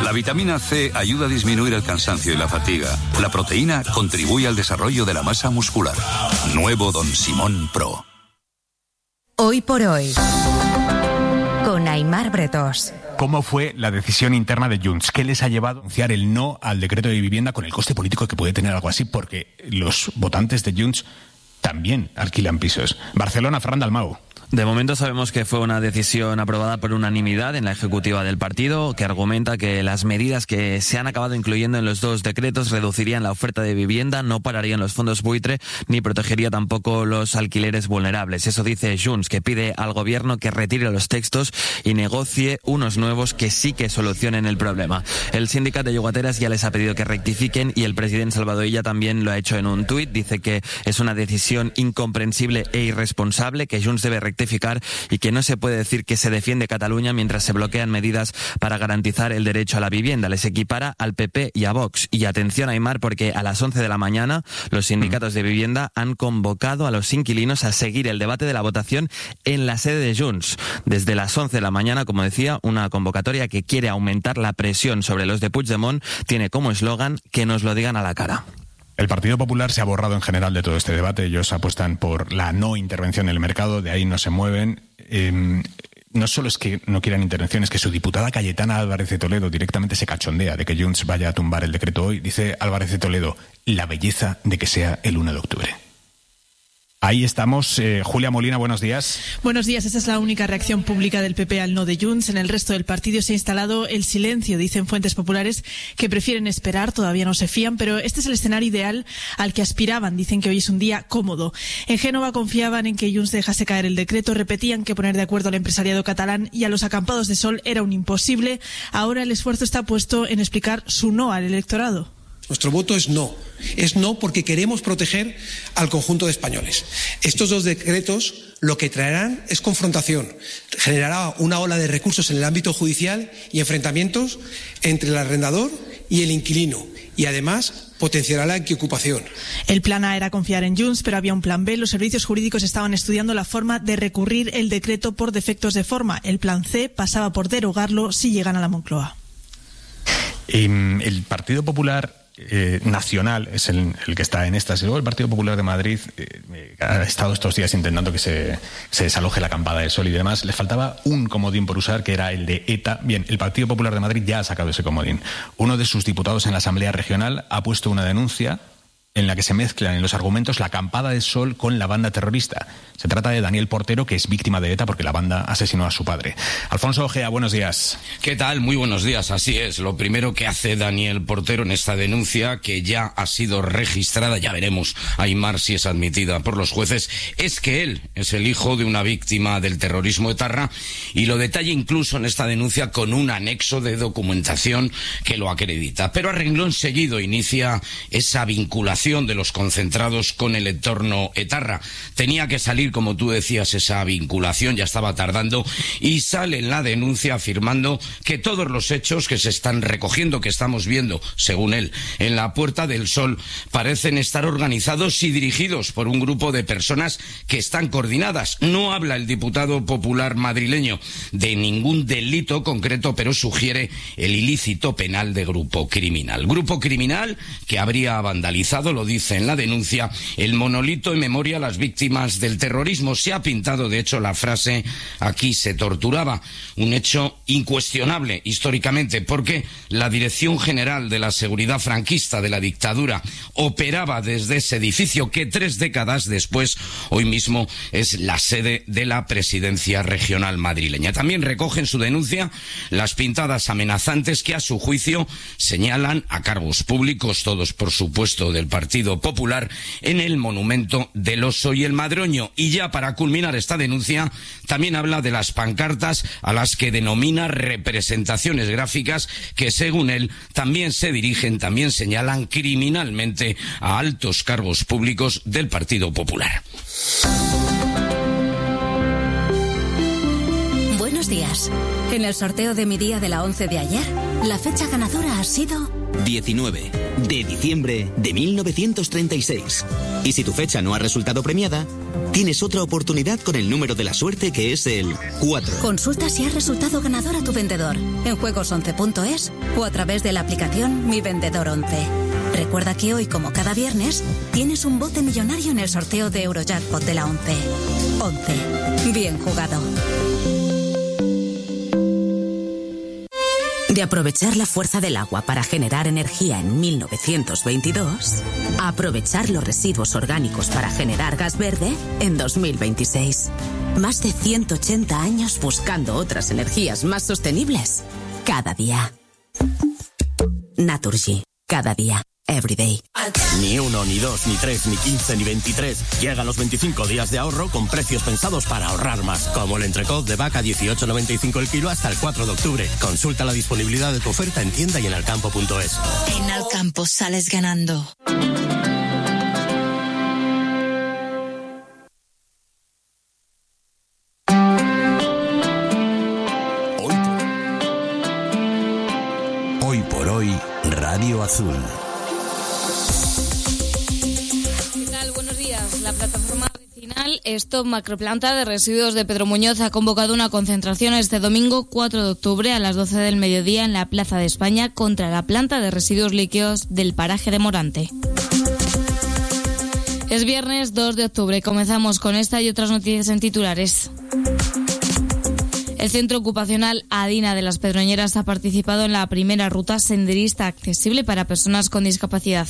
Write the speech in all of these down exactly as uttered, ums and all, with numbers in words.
La vitamina C ayuda a disminuir el cansancio y la fatiga. La proteína contribuye al desarrollo de la masa muscular. Nuevo Don Simón Pro. Hoy por hoy, con Aimar Bretós. ¿Cómo fue la decisión interna de Junts? ¿Qué les ha llevado a anunciar el no al decreto de vivienda con el coste político que puede tener algo así? Porque los votantes de Junts también alquilan pisos. Barcelona, Fran Dalmau. De momento sabemos que fue una decisión aprobada por unanimidad en la ejecutiva del partido, que argumenta que las medidas que se han acabado incluyendo en los dos decretos reducirían la oferta de vivienda, no pararían los fondos buitre ni protegería tampoco los alquileres vulnerables. Eso dice Junts, que pide al gobierno que retire los textos y negocie unos nuevos que sí que solucionen el problema. El sindicato de llogateras ya les ha pedido que rectifiquen y el presidente Salvador Illa también lo ha hecho en un tuit. Dice que es una decisión incomprensible e irresponsable, que Junts debe rectificar y que no se puede decir que se defiende Cataluña mientras se bloquean medidas para garantizar el derecho a la vivienda. Les equipara al P P y a Vox. Y atención, Aimar, porque a las once de la mañana los sindicatos de vivienda han convocado a los inquilinos a seguir el debate de la votación en la sede de Junts. Desde las once de la mañana, como decía, una convocatoria que quiere aumentar la presión sobre los de Puigdemont tiene como eslogan que nos lo digan a la cara. El Partido Popular se ha borrado en general de todo este debate. Ellos apuestan por la no intervención en el mercado, de ahí no se mueven. Eh, no solo es que no quieran intervención, es que su diputada Cayetana Álvarez de Toledo directamente se cachondea de que Junts vaya a tumbar el decreto hoy. Dice Álvarez de Toledo, la belleza de que sea el uno de octubre. Ahí estamos. Eh, Julia Molina, buenos días. Buenos días. Esta es la única reacción pública del P P al no de Junts. En el resto del partido se ha instalado el silencio. Dicen fuentes populares que prefieren esperar, todavía no se fían, pero este es el escenario ideal al que aspiraban. Dicen que hoy es un día cómodo. En Génova confiaban en que Junts dejase caer el decreto, repetían que poner de acuerdo al empresariado catalán y a los acampados de sol era un imposible. Ahora el esfuerzo está puesto en explicar su no al electorado. Nuestro voto es no. Es no porque queremos proteger al conjunto de españoles. Estos dos decretos lo que traerán es confrontación. Generará una ola de recursos en el ámbito judicial y enfrentamientos entre el arrendador y el inquilino. Y además potenciará la ocupación. El plan A era confiar en Junts, pero había un plan B. Los servicios jurídicos estaban estudiando la forma de recurrir el decreto por defectos de forma. El plan C pasaba por derogarlo si llegan a la Moncloa. Eh, el Partido Popular Eh, nacional es el, el que está en estas. Y luego el Partido Popular de Madrid eh, ha estado estos días intentando que se, se desaloje la acampada de sol y demás. Le faltaba un comodín por usar, que era el de ETA. Bien, el Partido Popular de Madrid ya ha sacado ese comodín. Uno de sus diputados en la Asamblea Regional ha puesto una denuncia en la que se mezclan en los argumentos la acampada de sol con la banda terrorista. Se trata de Daniel Portero, que es víctima de ETA porque la banda asesinó a su padre. Alfonso Ojea, buenos días. ¿Qué tal? Muy buenos días. Así es. Lo primero que hace Daniel Portero en esta denuncia, que ya ha sido registrada, ya veremos, Aimar, si es admitida por los jueces, es que él es el hijo de una víctima del terrorismo etarra, y lo detalla incluso en esta denuncia con un anexo de documentación que lo acredita. Pero a renglón seguido inicia esa vinculación de los concentrados con el entorno etarra. Tenía que salir, como tú decías, esa vinculación, ya estaba tardando, y sale en la denuncia afirmando que todos los hechos que se están recogiendo, que estamos viendo, según él, en la Puerta del Sol, parecen estar organizados y dirigidos por un grupo de personas que están coordinadas. No habla el diputado popular madrileño de ningún delito concreto, pero sugiere el ilícito penal de grupo criminal. Grupo criminal que habría vandalizado, lo dice en la denuncia, el monolito en memoria a las víctimas del terrorismo. Se ha pintado, de hecho, la frase "aquí se torturaba", un hecho incuestionable históricamente, porque la Dirección General de la Seguridad Franquista de la dictadura operaba desde ese edificio que tres décadas después, hoy mismo, es la sede de la Presidencia Regional madrileña. También recoge en su denuncia las pintadas amenazantes que, a su juicio, señalan a cargos públicos, todos por supuesto del Partido Popular, en el monumento del Oso y el Madroño. Y ya para culminar esta denuncia, también habla de las pancartas a las que denomina representaciones gráficas que, según él, también se dirigen, también señalan criminalmente a altos cargos públicos del Partido Popular. Buenos días. En el sorteo de mi día de la once de ayer, la fecha ganadora ha sido diecinueve de diciembre de mil novecientos treinta y seis. Y si tu fecha no ha resultado premiada, tienes otra oportunidad con el número de la suerte, que es el cuatro. Consulta si has resultado ganador a tu vendedor en juegos once punto es o a través de la aplicación Mi Vendedor once. Recuerda que hoy, como cada viernes, tienes un bote millonario en el sorteo de Eurojackpot de la once. once. Bien jugado. De aprovechar la fuerza del agua para generar energía en mil novecientos veintidós, a aprovechar los residuos orgánicos para generar gas verde en dos mil veintiséis. Más de ciento ochenta años buscando otras energías más sostenibles cada día. Naturgy, cada día. Everyday. Ni uno, ni dos, ni tres, ni quince, ni veintitrés. Llegan los veinticinco días de ahorro con precios pensados para ahorrar más. Como el entrecot de vaca dieciocho noventa y cinco el kilo hasta el cuatro de octubre. Consulta la disponibilidad de tu oferta en tienda y en alcampo punto es. En Alcampo sales ganando. Hoy por hoy, Radio Azul. La plataforma vecinal Stop Macroplanta de Residuos de Pedro Muñoz ha convocado una concentración este domingo cuatro de octubre a las doce del mediodía en la Plaza de España contra la planta de residuos líquidos del paraje de Morante. Es viernes dos de octubre y comenzamos con esta y otras noticias en titulares. El Centro Ocupacional Adina de las Pedroñeras ha participado en la primera ruta senderista accesible para personas con discapacidad.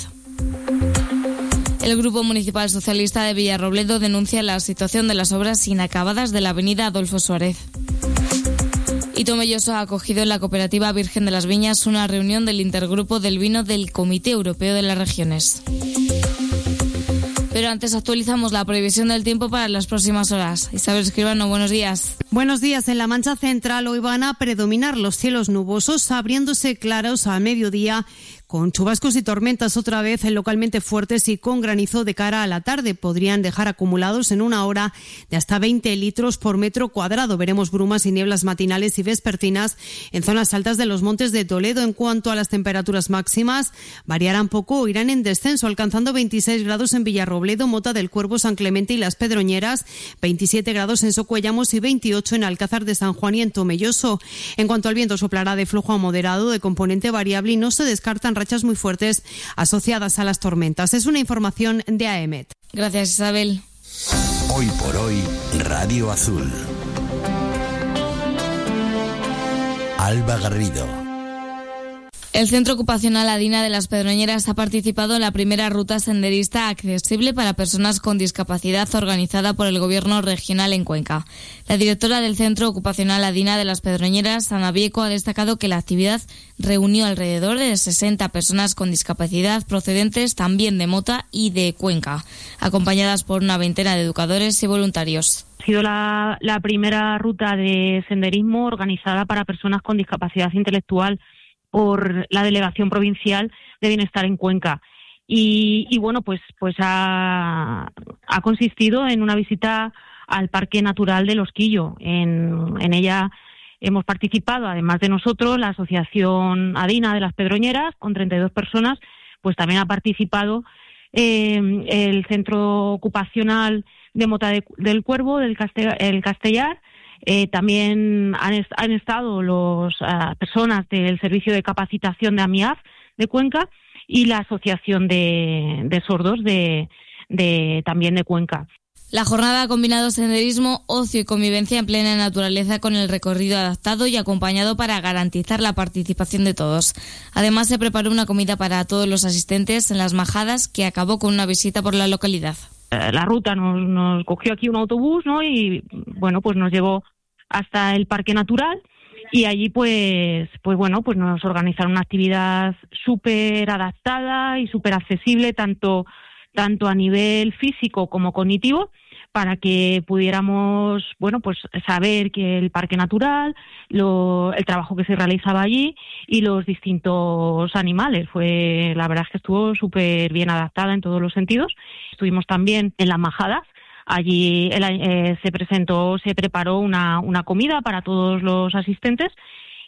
El Grupo Municipal Socialista de Villarrobledo denuncia la situación de las obras inacabadas de la avenida Adolfo Suárez. Y Tomelloso ha acogido en la Cooperativa Virgen de las Viñas una reunión del Intergrupo del Vino del Comité Europeo de las Regiones. Pero antes actualizamos la previsión del tiempo para las próximas horas. Isabel Escribano, buenos días. Buenos días. En la Mancha Central hoy van a predominar los cielos nubosos, abriéndose claros a mediodía, con chubascos y tormentas otra vez localmente fuertes y con granizo de cara a la tarde. Podrían dejar acumulados en una hora de hasta veinte litros por metro cuadrado. Veremos brumas y nieblas matinales y vespertinas en zonas altas de los montes de Toledo. En cuanto a las temperaturas máximas, variarán poco o irán en descenso, alcanzando veintiséis grados en Villarrobledo, Mota del Cuervo, San Clemente y Las Pedroñeras, veintisiete grados en Socuellamos y veintiocho en Alcázar de San Juan y en Tomelloso. En cuanto al viento, soplará de flojo a moderado, de componente variable, y no se descartan rachas muy fuertes asociadas a las tormentas. Es una información de A E M E T. Gracias, Isabel. Hoy por hoy, Radio Azul. Alba Garrido. El Centro Ocupacional Adina de las Pedroñeras ha participado en la primera ruta senderista accesible para personas con discapacidad organizada por el Gobierno regional en Cuenca. La directora del Centro Ocupacional Adina de las Pedroñeras, Ana Vieco, ha destacado que la actividad reunió alrededor de sesenta personas con discapacidad procedentes también de Mota y de Cuenca, acompañadas por una veintena de educadores y voluntarios. Ha sido la, la primera ruta de senderismo organizada para personas con discapacidad intelectual por la Delegación Provincial de Bienestar en Cuenca. Y, y bueno, pues, pues ha, ha consistido en una visita al Parque Natural del Osquillo. En, en ella hemos participado, además de nosotros, la Asociación Adina de las Pedroñeras, con treinta y dos personas, pues también ha participado eh, el Centro Ocupacional de Mota de, del Cuervo, del Castell- el Castellar. Eh, también han, est- han estado las uh, personas del Servicio de Capacitación de AMIAF de Cuenca y la Asociación de, de Sordos de, de también de Cuenca. La jornada ha combinado senderismo, ocio y convivencia en plena naturaleza con el recorrido adaptado y acompañado para garantizar la participación de todos. Además, se preparó una comida para todos los asistentes en Las Majadas, que acabó con una visita por la localidad. La ruta nos, nos cogió aquí un autobús, ¿no? Y bueno, pues nos llevó hasta el Parque Natural y allí pues pues bueno, pues nos organizaron una actividad súper adaptada y súper accesible tanto tanto a nivel físico como cognitivo, para que pudiéramos, bueno, pues saber que el Parque Natural, lo, el trabajo que se realizaba allí y los distintos animales. Fue, la verdad es que estuvo súper bien adaptada en todos los sentidos. Estuvimos también en Las Majadas. Allí el, eh, se presentó, se preparó una, una comida para todos los asistentes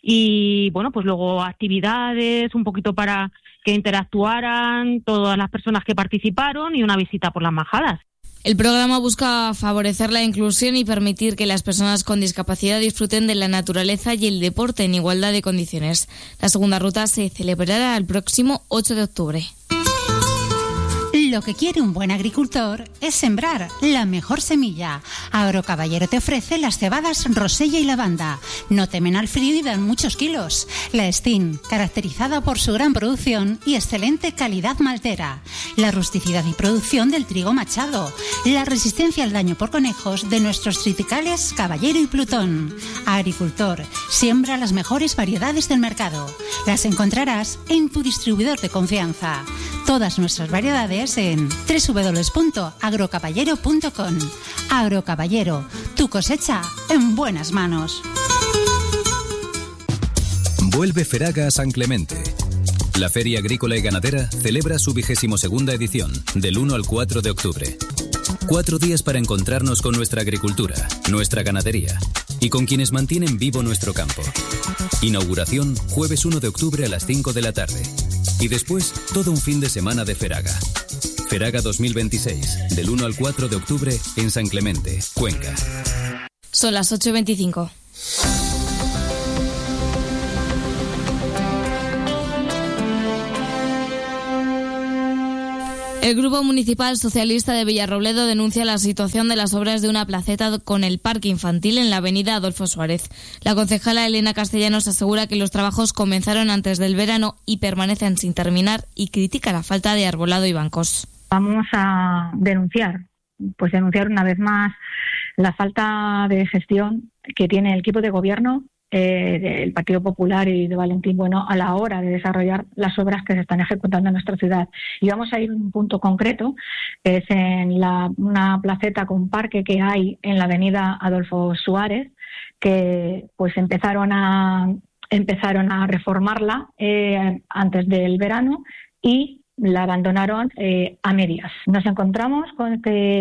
y bueno, pues luego actividades, un poquito para que interactuaran todas las personas que participaron y una visita por las majadas. El programa busca favorecer la inclusión y permitir que las personas con discapacidad disfruten de la naturaleza y el deporte en igualdad de condiciones. La segunda ruta se celebrará el próximo ocho de octubre. Lo que quiere un buen agricultor es sembrar la mejor semilla. Agrocaballero te ofrece las cebadas Rosella y Lavanda. No temen al frío y dan muchos kilos. La Estín, caracterizada por su gran producción y excelente calidad maltera. La rusticidad y producción del trigo machado. La resistencia al daño por conejos de nuestros triticales Caballero y Plutón. Agricultor, siembra las mejores variedades del mercado. Las encontrarás en tu distribuidor de confianza. Todas nuestras variedades en doble u doble u doble u punto agrocaballero punto com. Agrocaballero, tu cosecha en buenas manos. Vuelve Feraga a San Clemente. La Feria Agrícola y Ganadera celebra su vigésimo segunda edición, del uno al cuatro de octubre. Cuatro días para encontrarnos con nuestra agricultura, nuestra ganadería y con quienes mantienen vivo nuestro campo. Inauguración jueves uno de octubre a las cinco de la tarde. Y después, todo un fin de semana de Feraga. Feraga dos mil veintiséis, del uno al cuatro de octubre en San Clemente, Cuenca. Son las ocho y veinticinco. El Grupo Municipal Socialista de Villarrobledo denuncia la situación de las obras de una placeta con el parque infantil en la avenida Adolfo Suárez. La concejala Elena Castellanos asegura que los trabajos comenzaron antes del verano y permanecen sin terminar y critica la falta de arbolado y bancos. Vamos a denunciar, pues denunciar una vez más la falta de gestión que tiene el equipo de gobierno eh, del Partido Popular y de Valentín Bueno a la hora de desarrollar las obras que se están ejecutando en nuestra ciudad. Y vamos a ir a un punto concreto, que es en la, una placeta con parque que hay en la avenida Adolfo Suárez, que pues empezaron a empezaron a reformarla eh, antes del verano y la abandonaron eh, a medias. Nos encontramos con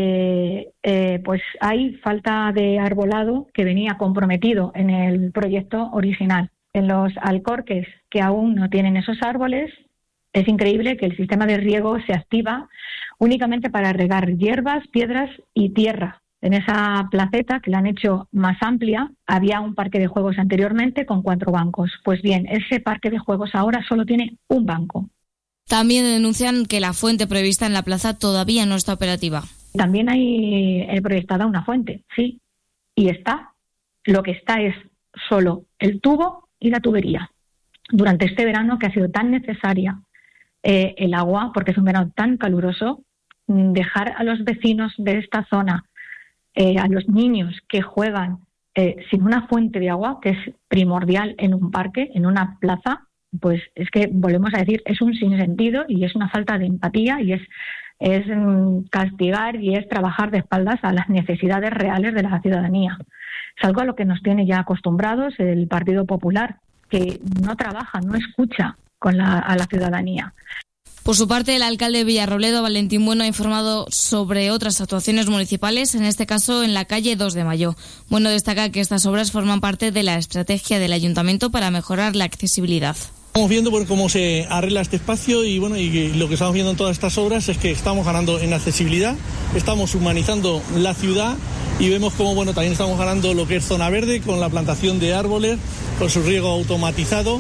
que eh, pues hay falta de arbolado que venía comprometido en el proyecto original. En los alcorques que aún no tienen esos árboles, es increíble que el sistema de riego se activa únicamente para regar hierbas, piedras y tierra. En esa placeta, que la han hecho más amplia, había un parque de juegos anteriormente con cuatro bancos. Pues bien, ese parque de juegos ahora solo tiene un banco. También denuncian que la fuente prevista en la plaza todavía no está operativa. También hay eh, proyectada una fuente, sí, y está. Lo que está es solo el tubo y la tubería. Durante este verano, que ha sido tan necesaria eh, el agua, porque es un verano tan caluroso, dejar a los vecinos de esta zona, eh, a los niños que juegan eh, sin una fuente de agua, que es primordial en un parque, en una plaza, pues es que, volvemos a decir, es un sinsentido y es una falta de empatía y es, es castigar y es trabajar de espaldas a las necesidades reales de la ciudadanía. Es algo a lo que nos tiene ya acostumbrados el Partido Popular, que no trabaja, no escucha con la, a la ciudadanía. Por su parte, el alcalde de Villarrobledo, Valentín Bueno, ha informado sobre otras actuaciones municipales, en este caso en la calle dos de mayo. Bueno destaca que estas obras forman parte de la estrategia del ayuntamiento para mejorar la accesibilidad. Estamos viendo bueno, cómo se arregla este espacio y bueno y lo que estamos viendo en todas estas obras es que estamos ganando en accesibilidad, estamos humanizando la ciudad y vemos cómo bueno también estamos ganando lo que es zona verde con la plantación de árboles, con su riego automatizado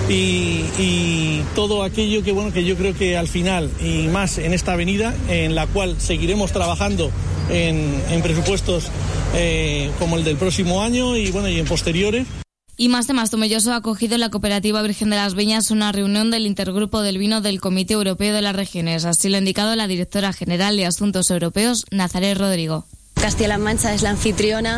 y, y todo aquello que bueno que yo creo que al final y más en esta avenida en la cual seguiremos trabajando en, en presupuestos eh, como el del próximo año y bueno y en posteriores. Y más temas. Tomelloso ha acogido en la Cooperativa Virgen de las Viñas una reunión del Intergrupo del Vino del Comité Europeo de las Regiones. Así lo ha indicado la directora general de Asuntos Europeos, Nazaret Rodrigo. Castilla-La Mancha es la anfitriona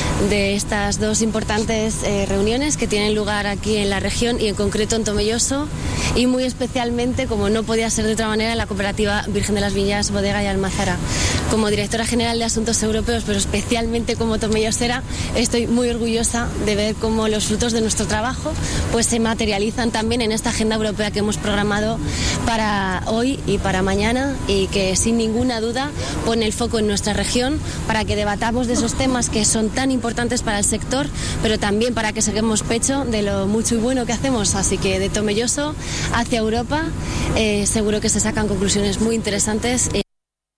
de estas dos importantes eh, reuniones que tienen lugar aquí en la región y en concreto en Tomelloso y muy especialmente, como no podía ser de otra manera, en la Cooperativa Virgen de las Viñas, Bodega y Almazara. Como directora general de Asuntos Europeos, pero especialmente como tomellosera, estoy muy orgullosa de ver cómo los frutos de nuestro trabajo pues se materializan también en esta agenda europea que hemos programado para hoy y para mañana y que sin ninguna duda pone el foco en nuestra región para que debatamos de esos temas que son tan importantes para el sector, pero también para que saquemos pecho de lo mucho y bueno que hacemos. Así que de Tomelloso hacia Europa eh, seguro que se sacan conclusiones muy interesantes. Eh.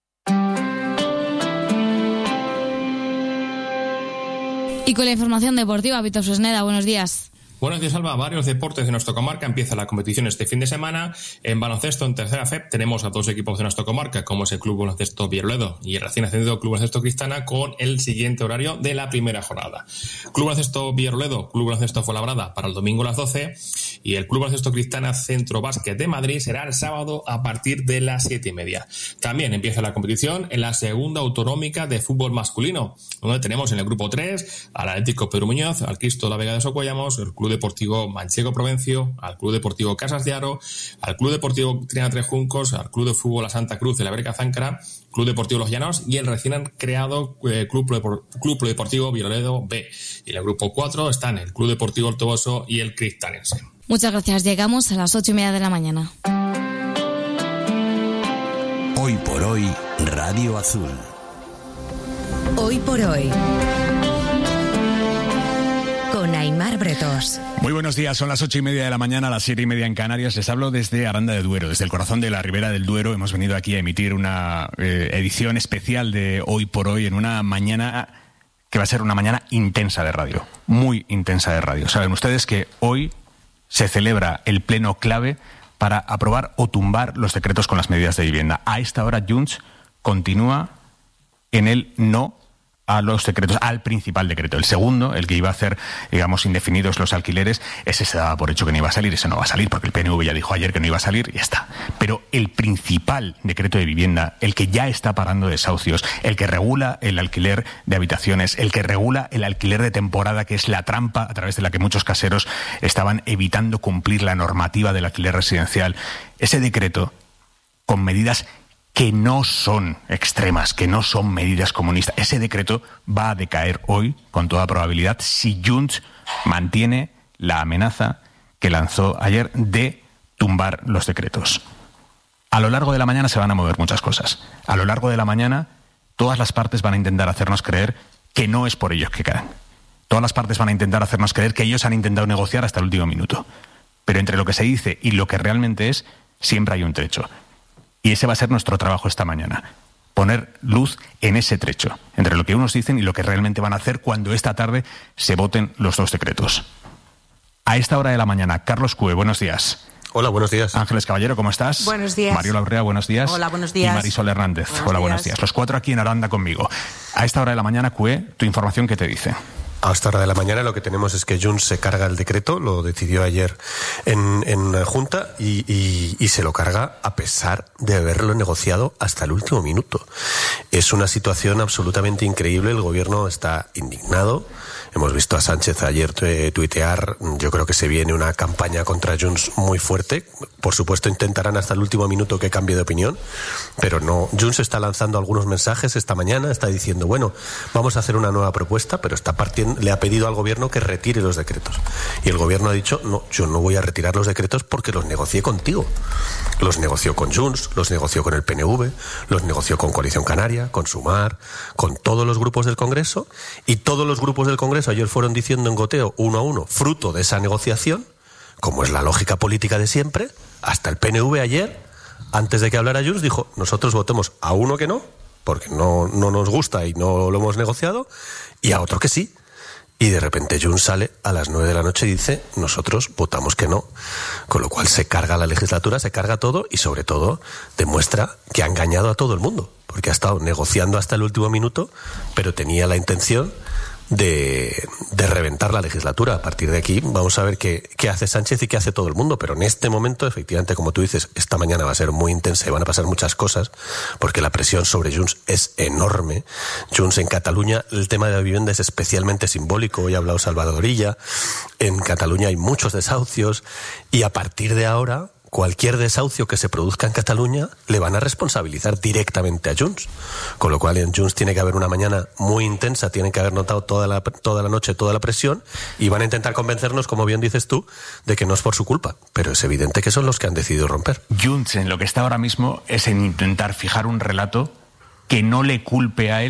Y con la información deportiva, Víctor Fresneda, buenos días. Buenos días, Alba. Varios deportes de nuestra comarca. Empieza la competición este fin de semana. En baloncesto, en tercera F E P, tenemos a dos equipos de nuestra comarca, como es el Club Baloncesto Villarledo y el recién ascendido Club Baloncesto Cristana, con el siguiente horario de la primera jornada. Club Baloncesto Villarledo, Club Baloncesto Fuenlabrada para el domingo a las doce, y el Club Baloncesto Cristana Centro Básquet de Madrid será el sábado a partir de las siete y media. También empieza la competición en la segunda autonómica de fútbol masculino, donde tenemos en el grupo tres al Atlético Pedro Muñoz, al Cristo La Vega de Socuellamos, el Club Deportivo Manchego Provencio, al Club Deportivo Casas de Aro, al Club Deportivo Triana Tres Juncos, al Club de Fútbol La Santa Cruz de la Verga Záncara, Club Deportivo Los Llanos y el recién creado eh, Club, Club Deportivo Villarledo B. Y en el grupo cuatro están el Club Deportivo El Toboso y el Cristanense. Muchas gracias. Llegamos a las ocho y media de la mañana. Hoy por hoy, Radio Azul. Hoy por hoy, con Aimar Bretos. Muy buenos días, son las ocho y media de la mañana, las siete y media en Canarias. Les hablo desde Aranda de Duero, desde el corazón de la Ribera del Duero. Hemos venido aquí a emitir una eh, edición especial de Hoy por Hoy en una mañana que va a ser una mañana intensa de radio, muy intensa de radio. Saben ustedes que hoy se celebra el pleno clave para aprobar o tumbar los decretos con las medidas de vivienda. A esta hora Junts continúa en el no a los decretos, al principal decreto. El segundo, el que iba a hacer, digamos, indefinidos los alquileres, ese se daba por hecho que no iba a salir, ese no va a salir, porque el P N V ya dijo ayer que no iba a salir y ya está. Pero el principal decreto de vivienda, el que ya está parando desahucios, el que regula el alquiler de habitaciones, el que regula el alquiler de temporada, que es la trampa a través de la que muchos caseros estaban evitando cumplir la normativa del alquiler residencial, ese decreto, con medidas que no son extremas, que no son medidas comunistas. Ese decreto va a decaer hoy, con toda probabilidad, si Junts mantiene la amenaza que lanzó ayer de tumbar los decretos. A lo largo de la mañana se van a mover muchas cosas. A lo largo de la mañana, todas las partes van a intentar hacernos creer que no es por ellos que caen. Todas las partes van a intentar hacernos creer que ellos han intentado negociar hasta el último minuto. Pero entre lo que se dice y lo que realmente es, siempre hay un trecho. Y ese va a ser nuestro trabajo esta mañana. Poner luz en ese trecho, entre lo que unos dicen y lo que realmente van a hacer cuando esta tarde se voten los dos decretos. A esta hora de la mañana, Carlos Cue, buenos días. Hola, buenos días. Ángeles Caballero, ¿cómo estás? Buenos días. Mariola Urrea, buenos días. Hola, buenos días. Y Marisol Hernández. Buenos Hola, días. buenos días. Los cuatro aquí en Aranda conmigo. A esta hora de la mañana, Cue, tu información, ¿qué te dice? A esta hora de la mañana lo que tenemos es que Junts se carga el decreto, lo decidió ayer en, en Junta y, y, y se lo carga a pesar de haberlo negociado hasta el último minuto. Es una situación absolutamente increíble, el gobierno está indignado. Hemos visto a Sánchez ayer tuitear, yo creo que se viene una campaña contra Junts muy fuerte. Por supuesto intentarán hasta el último minuto que cambie de opinión, pero no. Junts está lanzando algunos mensajes esta mañana, está diciendo, bueno, vamos a hacer una nueva propuesta, pero está partiendo, le ha pedido al gobierno que retire los decretos. Y el gobierno ha dicho, no, yo no voy a retirar los decretos porque los negocié contigo. Los negoció con Junts, los negoció con el P N V, los negoció con Coalición Canaria, con Sumar, con todos los grupos del Congreso, y todos los grupos del Congreso ayer fueron diciendo en goteo, uno a uno, fruto de esa negociación, como es la lógica política de siempre, hasta el P N V ayer, antes de que hablara Junts, dijo, nosotros votemos a uno que no, porque no, no nos gusta y no lo hemos negociado, y a otro que sí. Y de repente Junts sale a las nueve de la noche y dice, nosotros votamos que no. Con lo cual se carga la legislatura, se carga todo y sobre todo demuestra que ha engañado a todo el mundo. Porque ha estado negociando hasta el último minuto, pero tenía la intención de, de reventar la legislatura. A partir de aquí vamos a ver qué, qué hace Sánchez y qué hace todo el mundo, pero en este momento, efectivamente, como tú dices, esta mañana va a ser muy intensa y van a pasar muchas cosas, porque la presión sobre Junts es enorme. Junts en Cataluña, el tema de la vivienda es especialmente simbólico, hoy ha hablado Salvador Illa, en Cataluña hay muchos desahucios y a partir de ahora cualquier desahucio que se produzca en Cataluña le van a responsabilizar directamente a Junts. Con lo cual en Junts tiene que haber una mañana muy intensa, tienen que haber notado toda la, toda la noche toda la presión y van a intentar convencernos, como bien dices tú, de que no es por su culpa. Pero es evidente que son los que han decidido romper. Junts en lo que está ahora mismo es en intentar fijar un relato que no le culpe a él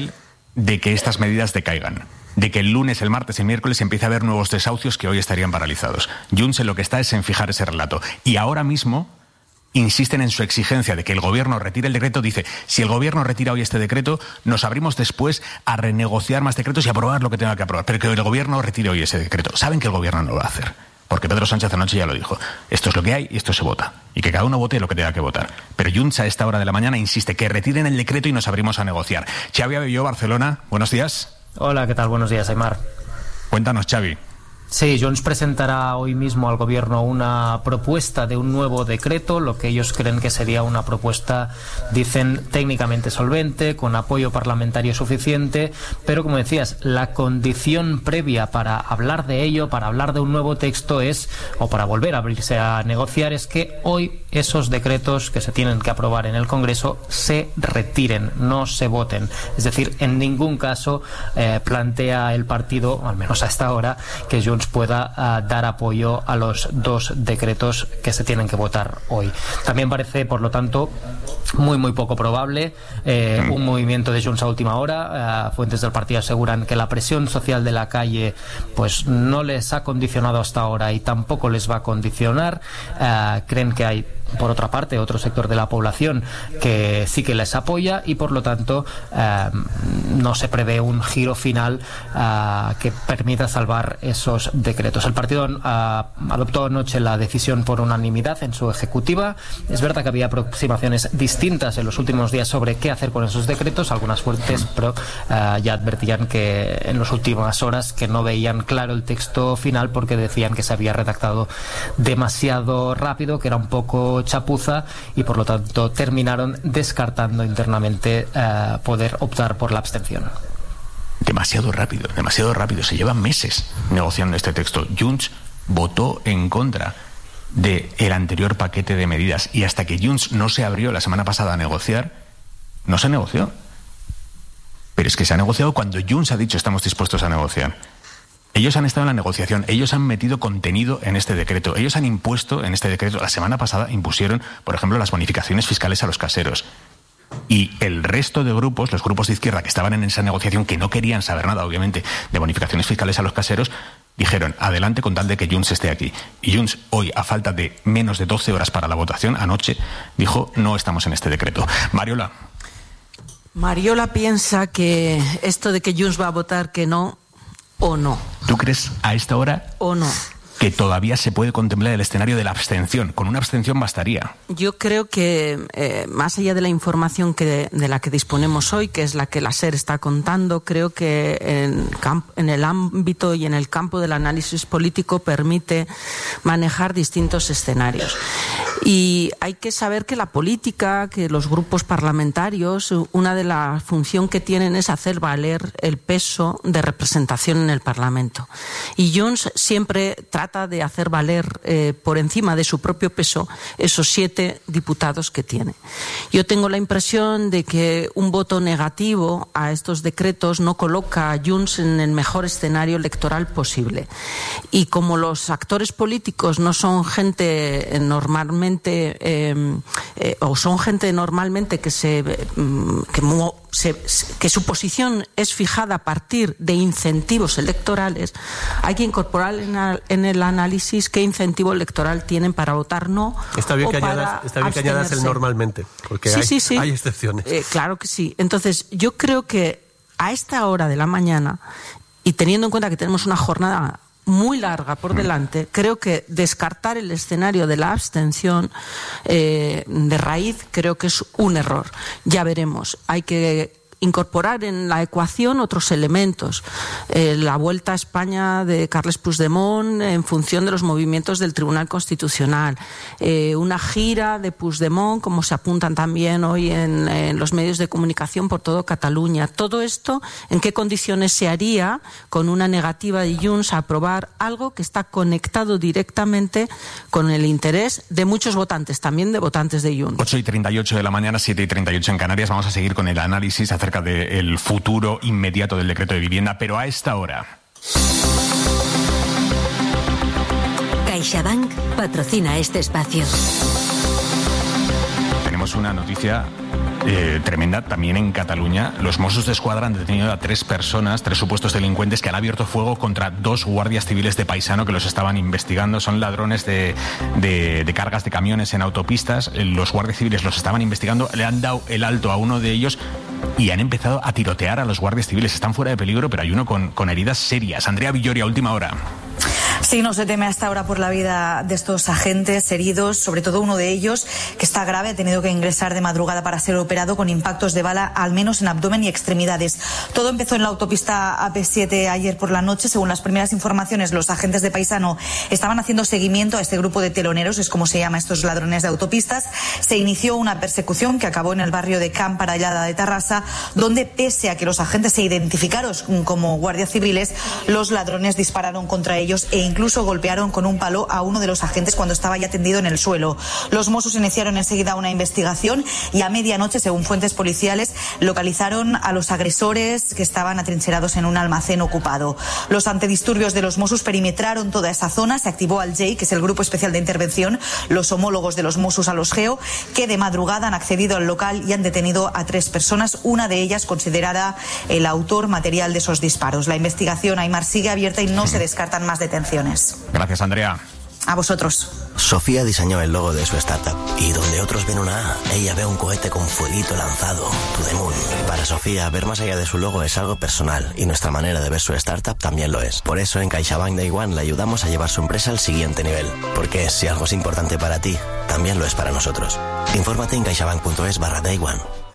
de que estas medidas decaigan, de que el lunes, el martes, el miércoles empiece a haber nuevos desahucios que hoy estarían paralizados. Junts en lo que está es en fijar ese relato. Y ahora mismo insisten en su exigencia de que el gobierno retire el decreto. Dice, si el gobierno retira hoy este decreto, nos abrimos después a renegociar más decretos y aprobar lo que tenga que aprobar. Pero que el gobierno retire hoy ese decreto. Saben que el gobierno no lo va a hacer. Porque Pedro Sánchez anoche ya lo dijo. Esto es lo que hay y esto se vota. Y que cada uno vote lo que tenga que votar. Pero Junts a esta hora de la mañana insiste que retiren el decreto y nos abrimos a negociar. Xavi Abelló, Barcelona, buenos días. Hola, ¿qué tal? Buenos días, Aymar. Cuéntanos, Xavi. Sí, Junts presentará hoy mismo al Gobierno una propuesta de un nuevo decreto, lo que ellos creen que sería una propuesta, dicen, técnicamente solvente, con apoyo parlamentario suficiente, pero como decías, la condición previa para hablar de ello, para hablar de un nuevo texto es, o para volver a abrirse a negociar, es que hoy esos decretos que se tienen que aprobar en el Congreso se retiren, no se voten. Es decir, en ningún caso eh, plantea el partido, al menos a esta hora, que Junts pueda uh, dar apoyo a los dos decretos que se tienen que votar hoy. También parece, por lo tanto, muy muy poco probable eh, un movimiento de Junts a última hora. Uh, fuentes del partido aseguran que la presión social de la calle pues no les ha condicionado hasta ahora y tampoco les va a condicionar. Uh, creen que hay, por otra parte, otro sector de la población que sí que les apoya y por lo tanto eh, no se prevé un giro final eh, que permita salvar esos decretos. El partido eh, adoptó anoche la decisión por unanimidad en su ejecutiva. Es verdad que había aproximaciones distintas en los últimos días sobre qué hacer con esos decretos. Algunas fuentes pero, eh, ya advertían que en las últimas horas que no veían claro el texto final porque decían que se había redactado demasiado rápido, que era un poco chapuza y por lo tanto terminaron descartando internamente eh, poder optar por la abstención. Demasiado rápido, demasiado rápido. Se llevan meses negociando este texto. Junts votó en contra del anterior paquete de medidas y hasta que Junts no se abrió la semana pasada a negociar, no se negoció. Pero es que se ha negociado cuando Junts ha dicho estamos dispuestos a negociar. Ellos han estado en la negociación, ellos han metido contenido en este decreto, ellos han impuesto en este decreto, la semana pasada impusieron, por ejemplo, las bonificaciones fiscales a los caseros. Y el resto de grupos, los grupos de izquierda que estaban en esa negociación, que no querían saber nada, obviamente, de bonificaciones fiscales a los caseros, dijeron, adelante con tal de que Junts esté aquí. Y Junts, hoy, a falta de menos de doce horas para la votación, anoche, dijo, no estamos en este decreto. Mariola. Mariola piensa que esto de que Junts va a votar que no, o no. ¿Tú crees a esta hora o no que todavía se puede contemplar el escenario de la abstención? Con una abstención bastaría. Yo creo que, eh, más allá de la información que de, de la que disponemos hoy, que es la que la SER está contando, creo que en, camp, en el ámbito y en el campo del análisis político permite manejar distintos escenarios. Y hay que saber que la política, que los grupos parlamentarios, una de las funciones que tienen es hacer valer el peso de representación en el Parlamento. Y Junts siempre trata de hacer valer eh, por encima de su propio peso esos siete diputados que tiene. Yo tengo la impresión de que un voto negativo a estos decretos no coloca a Junts en el mejor escenario electoral posible. Y como los actores políticos no son gente eh, normalmente eh, eh, o son gente normalmente que se eh, que, se, que su posición es fijada a partir de incentivos electorales, hay que incorporar en, a, en el análisis qué incentivo electoral tienen para votar no. Está bien o que para añadas, está bien que añadas el normalmente, porque sí, hay, sí, sí. hay excepciones. Eh, claro que sí. Entonces, yo creo que a esta hora de la mañana, y teniendo en cuenta que tenemos una jornada muy larga por delante, creo que descartar el escenario de la abstención eh, de raíz creo que es un error. Ya veremos. Hay que incorporar en la ecuación otros elementos. Eh, la vuelta a España de Carles Puigdemont en función de los movimientos del Tribunal Constitucional. Eh, una gira de Puigdemont, como se apuntan también hoy en, en los medios de comunicación por todo Cataluña. Todo esto, ¿en qué condiciones se haría con una negativa de Junts a aprobar algo que está conectado directamente con el interés de muchos votantes, también de votantes de Junts? ocho y treinta y ocho de la mañana, siete y treinta y ocho en Canarias. Vamos a seguir con el análisis acerca del futuro inmediato del decreto de vivienda, pero a esta hora. CaixaBank patrocina este espacio. Tenemos una noticia eh, tremenda también en Cataluña. Los Mossos de Escuadra han detenido a tres personas, tres supuestos delincuentes que han abierto fuego contra dos guardias civiles de Paisano que los estaban investigando. Son ladrones de, de, de cargas de camiones en autopistas. Los guardias civiles los estaban investigando, le han dado el alto a uno de ellos y han empezado a tirotear a los guardias civiles. Están fuera de peligro, pero hay uno con, con heridas serias. Andrea Villoria, última hora. Sí, no se teme hasta ahora por la vida de estos agentes heridos, sobre todo uno de ellos que está grave, ha tenido que ingresar de madrugada para ser operado con impactos de bala, al menos en abdomen y extremidades. Todo empezó en la autopista A P siete ayer por la noche. Según las primeras informaciones, los agentes de Paisano estaban haciendo seguimiento a este grupo de teloneros, es como se llama estos ladrones de autopistas. Se inició una persecución que acabó en el barrio de Can Parellada de Tarrasa, donde pese a que los agentes se identificaron como guardias civiles, los ladrones dispararon contra ellos e incluso golpearon con un palo a uno de los agentes cuando estaba ya tendido en el suelo. Los Mossos iniciaron enseguida una investigación y a medianoche, según fuentes policiales, localizaron a los agresores que estaban atrincherados en un almacén ocupado. Los antidisturbios de los Mossos perimetraron toda esa zona. Se activó al J E I, que es el Grupo Especial de Intervención, los homólogos de los Mossos a los GEO, que de madrugada han accedido al local y han detenido a tres personas, una de ellas considerada el autor material de esos disparos. La investigación, Aymar, sigue abierta y no se descartan más detenciones. Gracias, Andrea. A vosotros. Sofía diseñó el logo de su startup y donde otros ven una A, ella ve un cohete con fueguito lanzado, to the moon. Para Sofía, ver más allá de su logo es algo personal y nuestra manera de ver su startup también lo es. Por eso en CaixaBank Day One le ayudamos a llevar su empresa al siguiente nivel. Porque si algo es importante para ti, también lo es para nosotros. Infórmate en caixabank punto es barra Day One.